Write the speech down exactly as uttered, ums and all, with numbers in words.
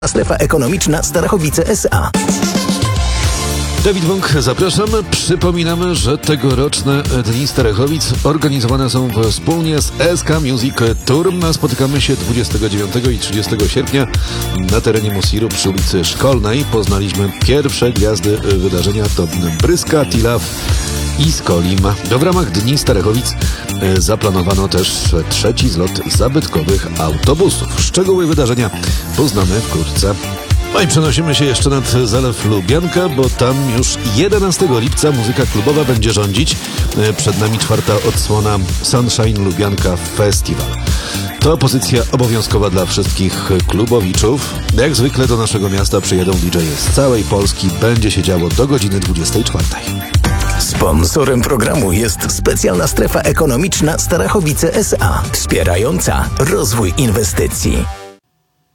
Strefa ekonomiczna Starachowice S A. Dawid Wąk, zapraszam. Przypominamy, że tegoroczne Dni Starachowic organizowane są wspólnie z S K Music Tour. Spotykamy się dwudziestego dziewiątego i trzydziestego sierpnia na terenie Musiru przy ulicy Szkolnej. Poznaliśmy pierwsze gwiazdy wydarzenia, to Bryska, Tilaw i Skolim. W ramach Dni Starachowic zaplanowano też trzeci zlot zabytkowych autobusów. Szczegóły wydarzenia poznamy wkrótce. No i przenosimy się jeszcze nad Zalew Lubianka, bo tam już jedenastego lipca muzyka klubowa będzie rządzić. Przed nami czwarta odsłona Sunshine Lubianka Festival. To pozycja obowiązkowa dla wszystkich klubowiczów. Jak zwykle do naszego miasta przyjedą D J z całej Polski. Będzie się działo do godziny dwudziestej czwartej. Sponsorem programu jest specjalna strefa ekonomiczna Starachowice S A, wspierająca rozwój inwestycji.